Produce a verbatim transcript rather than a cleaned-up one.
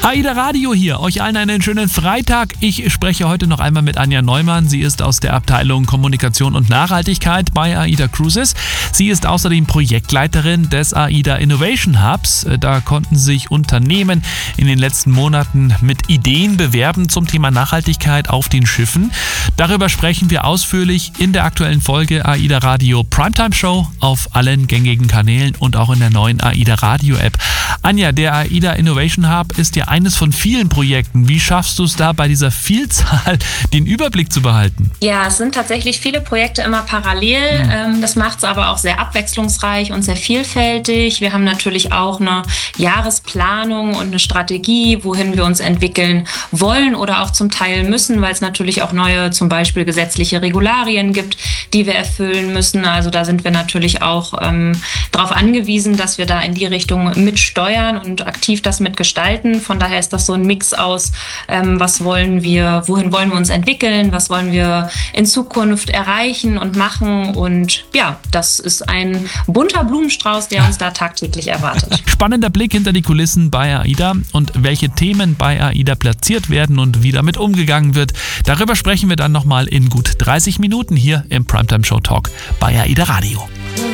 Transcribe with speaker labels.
Speaker 1: AIDA Radio hier, euch allen einen schönen Freitag. Ich spreche heute noch einmal mit Anja Neumann. Sie ist aus der Abteilung Kommunikation und Nachhaltigkeit bei AIDA Cruises. Sie ist außerdem Projektleiterin des AIDA Innovation Hubs. Da konnten sich Unternehmen in den letzten Monaten mit Ideen bewerben zum Thema Nachhaltigkeit auf den Schiffen. Darüber sprechen wir ausführlich in der aktuellen Folge AIDA Radio Primetime Show auf allen gängigen Kanälen und auch in der neuen AIDA Radio App. Anja, der AIDA Innovation Hub ist ja eines von vielen Projekten. Wie schaffst du es da bei dieser Vielzahl, den Überblick zu behalten?
Speaker 2: Ja, es sind tatsächlich viele Projekte immer parallel. Mhm. Das macht es aber auch sehr abwechslungsreich und sehr vielfältig. Wir haben natürlich auch eine Jahresplanung und eine Strategie, wohin wir uns entwickeln wollen oder auch zum Teil müssen, weil es natürlich auch neue, zum Beispiel gesetzliche Regularien gibt, die wir erfüllen müssen. Also da sind wir natürlich auch ähm, darauf angewiesen, dass wir da in die Richtung mitsteuern und aktiv das mitgestalten. Von daher ist das so ein Mix aus, ähm, was wollen wir, wohin wollen wir uns entwickeln, was wollen wir in Zukunft erreichen und machen. Und ja, das ist ein bunter Blumenstrauß, der uns da tagtäglich erwartet.
Speaker 1: Spannender Blick hinter die Kulissen bei AIDA und welche Themen bei AIDA platziert werden und wie damit umgegangen wird. Darüber sprechen wir dann nochmal in gut dreißig Minuten hier im Primetime Show Talk bei AIDA Radio.